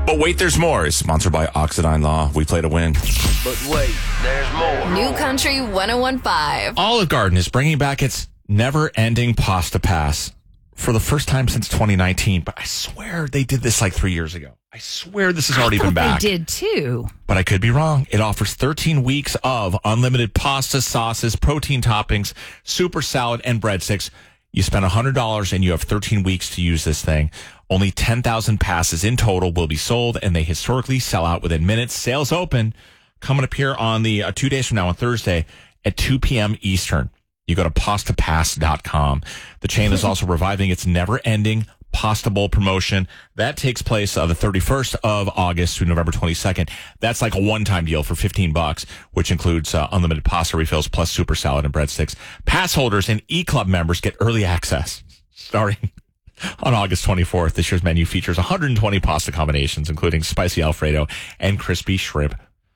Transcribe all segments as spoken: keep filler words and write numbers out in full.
But wait, there's more. It's sponsored by Oxidine Law. We play to win. But wait, there's more. New Country one oh one point five. Olive Garden is bringing back its never-ending pasta pass for the first time since twenty nineteen. But I swear they did this like three years ago. I swear this has already I been back. They did too. But I could be wrong. It offers thirteen weeks of unlimited pasta, sauces, protein toppings, super salad, and breadsticks. You spend one hundred dollars and you have thirteen weeks to use this thing. Only ten thousand passes in total will be sold, and they historically sell out within minutes. Sales open coming up here on the uh, two days from now on Thursday at two p.m. Eastern. You go to pasta pass dot com. The chain is also reviving its never-ending Pasta Bowl promotion. That takes place uh, the thirty-first of August through November twenty-second. That's like a one-time deal for fifteen bucks, which includes uh, unlimited pasta refills plus super salad and breadsticks. Pass holders and E-Club members get early access starting on August twenty-fourth. This year's menu features one hundred twenty pasta combinations, including spicy Alfredo and crispy shrimp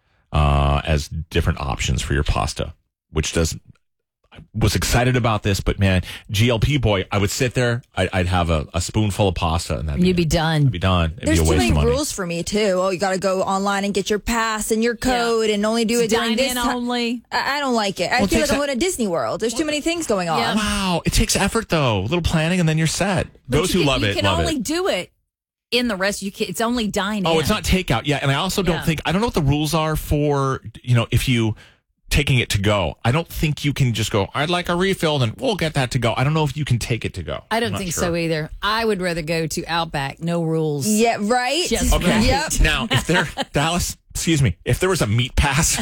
uh, as different options for your pasta, which does... I was excited about this, but man, G L P boy, I would sit there, I'd, I'd have a, a spoonful of pasta, and that'd You'd be, be done. I'd be done. It'd There's be a too waste many of money. rules for me too. Oh, you got to go online and get your pass and your code, Yeah. and only do it during Dine this in time. only. I, I don't like it. I Well, it feel like takes I'm a- going to Disney World. There's too many things going on. Yeah. Wow, it takes effort though. A little planning, and then you're set. But Those you who can, love you it, can love only it. do it in the rest. You can, it's only dine Oh, in. it's not takeout. Yeah, and I also don't Yeah. think I don't know what the rules are for, you know, if you taking it to go. I don't think you can just go, I'd like a refill, and we'll get that to go. I don't know if you can take it to go. I I'm don't not think sure. so either. I would rather go to Outback, no rules. Yeah, right? Just Okay. right. Yep. Now, if there, Dallas, excuse me, if there was a meat pass,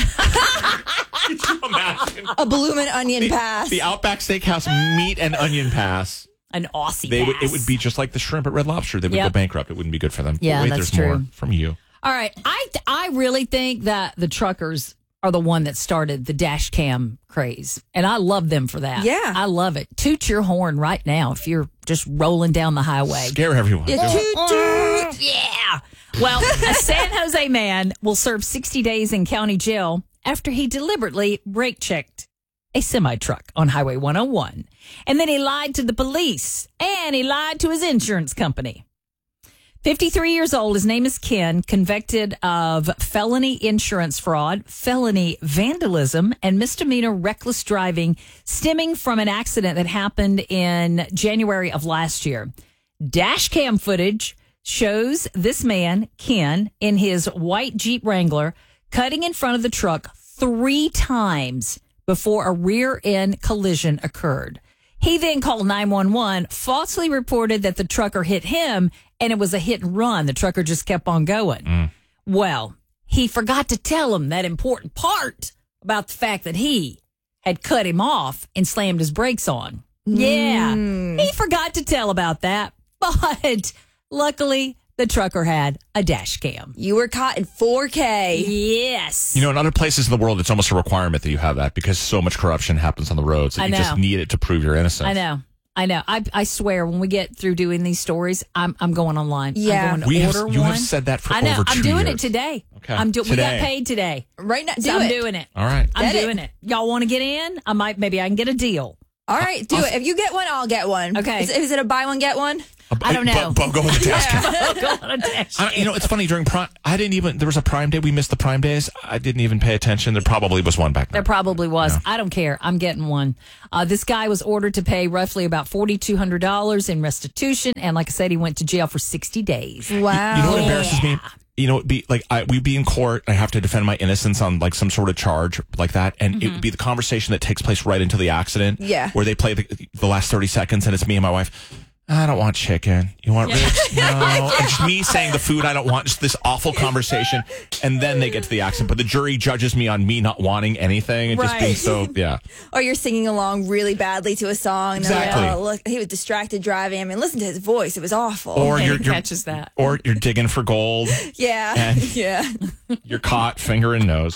could you imagine? A bloomin' onion pass. The Outback Steakhouse meat and onion pass. An Aussie They would, pass. it would be just like the shrimp at Red Lobster. They would Yep. go bankrupt. It wouldn't be good for them. But Yeah, wait, that's there's more true. from you. All right. I I really think that the truckers are the one that started the dash cam craze. And I love them for that. Yeah. I love it. Toot your horn right now if you're just rolling down the highway. Scare everyone. Yeah, toot, toot. Yeah. Well, a San Jose man will serve sixty days in county jail after he deliberately brake checked a semi truck on Highway one oh one. And then he lied to the police and he lied to his insurance company. fifty-three years old. His name is Ken, convicted of felony insurance fraud, felony vandalism, and misdemeanor reckless driving stemming from an accident that happened in January of last year. Dash cam footage shows this man, Ken, in his white Jeep Wrangler, cutting in front of the truck three times before a rear end collision occurred. He then called nine one one, falsely reported that the trucker hit him, and it was a hit and run. The trucker just kept on going. Mm. Well, he forgot to tell him that important part about the fact that he had cut him off and slammed his brakes on. Yeah, he forgot to tell about that, but luckily the trucker had a dash cam. You were caught in four K. Yes. You know, in other places in the world, it's almost a requirement that you have that because so much corruption happens on the roads that I you just know. need it to prove your innocence. I know. I know. I I swear, when we get through doing these stories, I'm I'm going online. Yeah. I'm going to We have, order you one. have said that for I know. over two I'm doing years. it today. Okay. I'm do- We got Today. paid today. Right now, do So I'm it. doing it. All right. I'm Get it. doing it. Y'all want to get in? I might. Maybe I can get a deal. All right, do it. If you get one, I'll get one. Okay. Is, is it a buy one, get one? I don't know. Bo, Bo, go with the dash cam. Go on a dash. I, you know, it's funny during Prime. I didn't even. There was a Prime Day. We missed the Prime Days. I didn't even pay attention. There probably was one back There then. probably was. Yeah. I don't care. I'm getting one. Uh, this guy was ordered to pay roughly about forty-two hundred dollars in restitution. And like I said, he went to jail for sixty days. Wow. You know what embarrasses me? You know, it'd be like I, we'd be in court. I have to defend my innocence on like some sort of charge like that, and Mm-hmm. it would be the conversation that takes place right into the accident. Yeah. where they play the, the last thirty seconds, and it's me and my wife. I don't want chicken. You want ribs? No. And just me saying the food I don't want. Just this awful conversation, and then they get to the accident. But the jury judges me on me not wanting anything and just being Right. so yeah. Or you're singing along really badly to a song. And they're Exactly. Like, oh, look, he was distracted driving. I mean, listen to his voice. It was awful. Or And you're, he you're catches that. or you're digging for gold. yeah. And- yeah. You're caught finger in nose.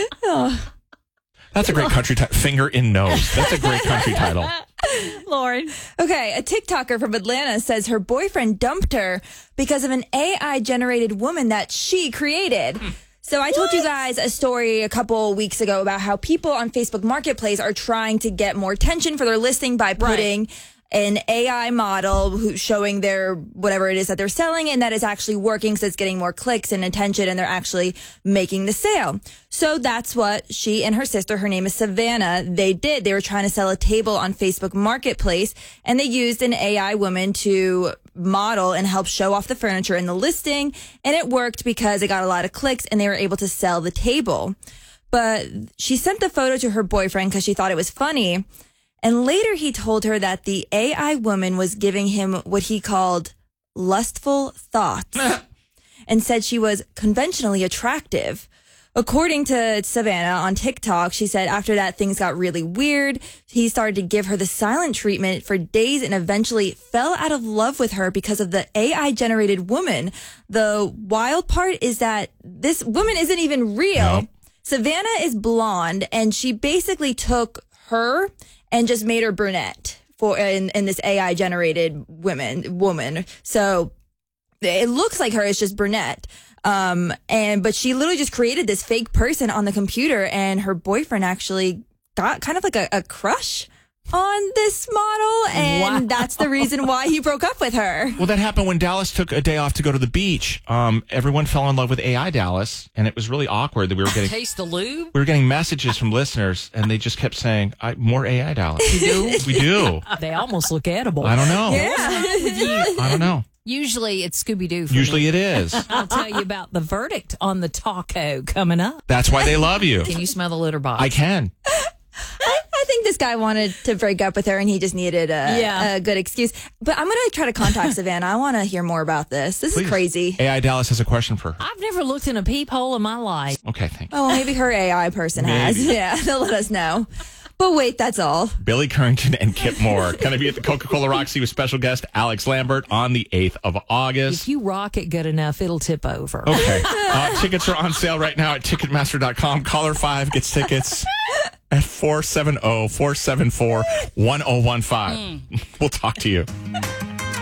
That's a great country title. Finger in nose. That's a great country title. Lauren. Okay, a TikToker from Atlanta says her boyfriend dumped her because of an A I generated woman that she created. So I told you guys a story a couple weeks ago about how people on Facebook Marketplace are trying to get more attention for their listing by putting an A I model who showing their whatever it is that they're selling, and that is actually working, so it's getting more clicks and attention, and they're actually making the sale. So that's what she and her sister, her name is Savannah, they did. They were trying to sell a table on Facebook Marketplace, and they used an A I woman to model and help show off the furniture in the listing, and it worked because it got a lot of clicks and they were able to sell the table. But she sent the photo to her boyfriend because she thought it was funny. And later he told her that the A I woman was giving him what he called lustful thoughts and said she was conventionally attractive. According to Savannah on TikTok, she said after that, things got really weird. He started to give her the silent treatment for days and eventually fell out of love with her because of the A I generated woman. The wild part is that this woman isn't even real. No. Savannah is blonde, and she basically took her and just made her brunette for in, in this A I generated woman woman. So it looks like her, it's just brunette. Um, and but she literally just created this fake person on the computer, and her boyfriend actually got kind of like a, a crush on this model, and Wow. that's the reason why he broke up with her. Well, that happened when Dallas took a day off to go to the beach. Um, everyone fell in love with A I Dallas, and it was really awkward that we were getting Taste the lube? we were getting messages from listeners, and they just kept saying, I, "More A I Dallas." We do. We do. They almost look edible. I don't know. Yeah. I don't know. Usually it's Scooby-Doo for Usually me. it is. I'll tell you about the verdict on the taco coming up. That's why they love you. Can you smell the litter box? I can. I think this guy wanted to break up with her, and he just needed a, Yeah. a good excuse. But I'm going to try to contact Savannah. I want to hear more about this. This Please. is crazy. A I Dallas has a question for her. I've never looked in a peephole in my life. Okay, thanks. Oh, well, maybe her A I person has. Maybe. Yeah, they'll let us know. But wait, that's all. Billy Currington and Kip Moore going to be at the Coca-Cola Roxy with special guest Alex Lambert on the eighth of August. If you rock it good enough, it'll tip over. Okay. Uh, tickets are on sale right now at Ticketmaster dot com. Caller five gets tickets at four seven zero, four seven four, one zero one five. We'll talk to you.